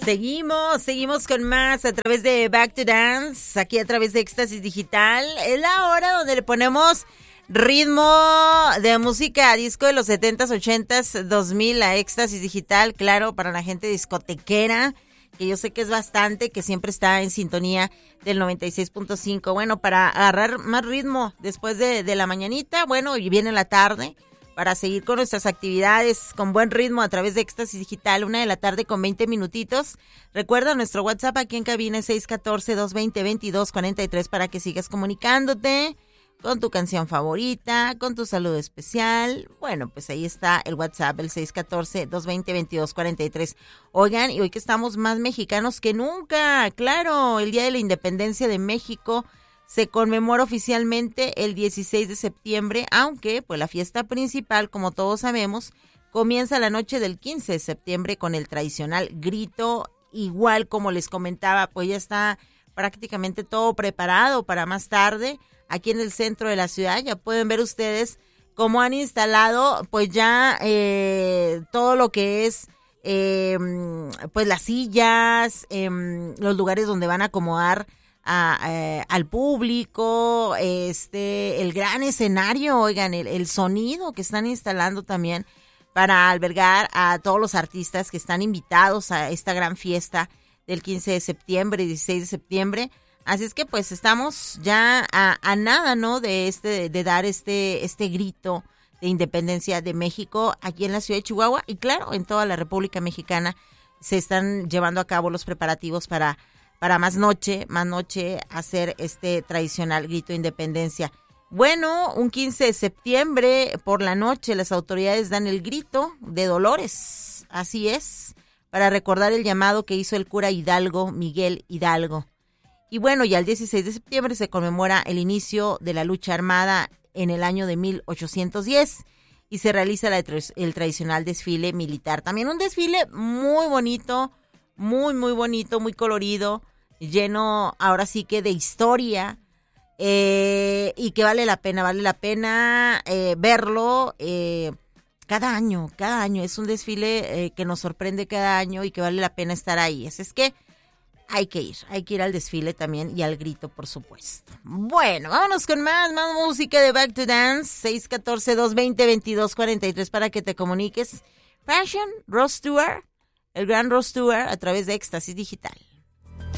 Seguimos con más a través de Back to Dance, aquí a través de Éxtasis Digital. Es la hora donde le ponemos ritmo de música, disco de los 70s, 80s, 2000 a Éxtasis Digital, claro, para la gente discotequera, que yo sé que es bastante, que siempre está en sintonía del 96.5. Bueno, para agarrar más ritmo después de la mañanita, bueno, y viene la tarde, para seguir con nuestras actividades con buen ritmo a través de Éxtasis Digital, 1:00 con 20 minutitos. Recuerda nuestro WhatsApp aquí en cabina 614-220-2243 para que sigas comunicándote con tu canción favorita, con tu saludo especial. Bueno, pues ahí está el WhatsApp, el 614-220-2243. Oigan, y hoy que estamos más mexicanos que nunca, claro, el Día de la Independencia de México se conmemora oficialmente el 16 de septiembre, aunque pues la fiesta principal, como todos sabemos, comienza la noche del 15 de septiembre con el tradicional grito. Igual como les comentaba, pues ya está prácticamente todo preparado para más tarde. Aquí en el centro de la ciudad ya pueden ver ustedes cómo han instalado pues ya todo lo que es pues las sillas, los lugares donde van a acomodar al público, el gran escenario, oigan, el sonido que están instalando también para albergar a todos los artistas que están invitados a esta gran fiesta del 15 de septiembre y 16 de septiembre. Así es que pues estamos ya a nada, ¿no? De dar este grito de independencia de México aquí en la ciudad de Chihuahua y claro, en toda la República Mexicana se están llevando a cabo los preparativos para más noche hacer este tradicional grito de independencia. Bueno, un 15 de septiembre por la noche las autoridades dan el grito de Dolores, así es, para recordar el llamado que hizo el cura Hidalgo, Miguel Hidalgo. Y bueno, ya el 16 de septiembre se conmemora el inicio de la lucha armada en el año de 1810 y se realiza el tradicional desfile militar. También un desfile muy bonito, muy bonito, muy colorido, lleno ahora sí que de historia y que vale la pena verlo cada año. Es un desfile que nos sorprende cada año y que vale la pena estar ahí. Así es que hay que ir al desfile también y al grito, por supuesto. Bueno, vámonos con más música de Back to Dance, 614-220-2243 para que te comuniques. Passion, Rod Stewart, el gran Rod Stewart a través de Éxtasis Digital.